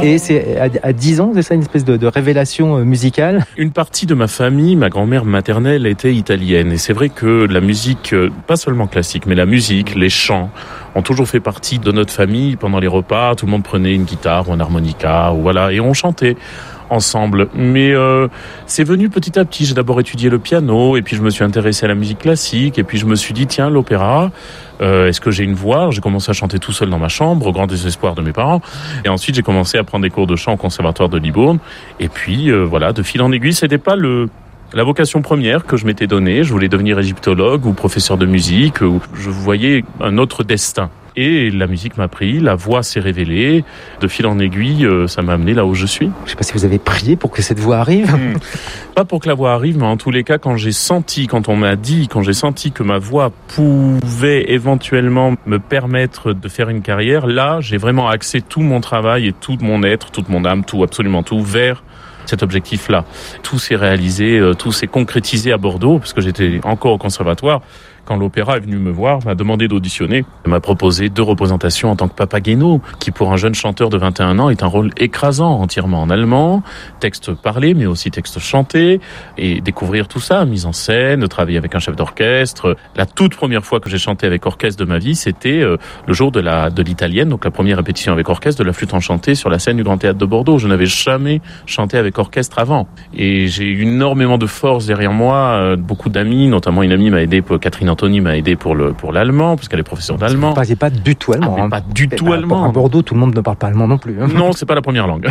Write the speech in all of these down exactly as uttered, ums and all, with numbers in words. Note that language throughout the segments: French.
Et c'est à, à dix ans, c'est ça, une espèce de, de révélation musicale? Une partie de ma famille, ma grand-mère maternelle était italienne. Et c'est vrai que la musique, pas seulement classique, mais la musique, les chants, ont toujours fait partie de notre famille. Pendant les repas, tout le monde prenait une guitare ou un harmonica, ou voilà, et on chantait ensemble. Mais euh, c'est venu petit à petit. J'ai d'abord étudié le piano, et puis je me suis intéressé à la musique classique, et puis je me suis dit, tiens, l'opéra, euh, est-ce que j'ai une voix? J'ai commencé à chanter tout seul dans ma chambre, au grand désespoir de mes parents. Et ensuite, j'ai commencé à prendre des cours de chant au conservatoire de Libourne. Et puis, euh, voilà, de fil en aiguille, c'était pas le... la vocation première que je m'étais donnée. Je voulais devenir égyptologue ou professeur de musique, ou je voyais un autre destin. Et la musique m'a pris, la voix s'est révélée. De fil en aiguille, ça m'a amené là où je suis. Je ne sais pas si vous avez prié pour que cette voix arrive. Mmh. Pas pour que la voix arrive, mais en tous les cas, quand j'ai senti, quand on m'a dit, quand j'ai senti que ma voix pouvait éventuellement me permettre de faire une carrière, là, j'ai vraiment axé tout mon travail et tout mon être, toute mon âme, tout, absolument tout, vers cet objectif-là. Tout s'est réalisé, tout s'est concrétisé à Bordeaux, parce que j'étais encore au conservatoire. Quand l'opéra est venu me voir, m'a demandé d'auditionner, m'a proposé deux représentations en tant que Papageno, qui pour un jeune chanteur de vingt et un ans est un rôle écrasant, entièrement en allemand, texte parlé mais aussi texte chanté, et découvrir tout ça, mise en scène, travailler avec un chef d'orchestre. La toute première fois que j'ai chanté avec orchestre de ma vie, c'était euh, le jour de la de l'italienne, donc la première répétition avec orchestre de la flûte enchantée sur la scène du Grand Théâtre de Bordeaux. Je n'avais jamais chanté avec orchestre avant, et j'ai eu énormément de force derrière moi, euh, beaucoup d'amis, notamment une amie m'a aidé, pour Catherine Anthony m'a aidé pour le pour l'allemand, parce qu'elle est professeure d'allemand. Vous ne parliez pas du tout allemand. Ah, hein. Pas du tout bah, allemand. À Bordeaux, tout le monde ne parle pas allemand non plus. Hein. Non, c'est pas la première langue.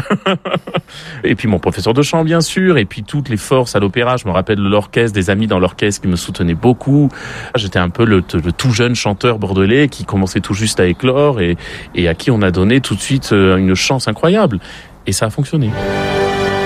Et puis mon professeur de chant, bien sûr, et puis toutes les forces à l'opéra. Je me rappelle de l'orchestre, des amis dans l'orchestre qui me soutenaient beaucoup. J'étais un peu le, le tout jeune chanteur bordelais qui commençait tout juste à éclore et, et à qui on a donné tout de suite une chance incroyable. Et ça a fonctionné.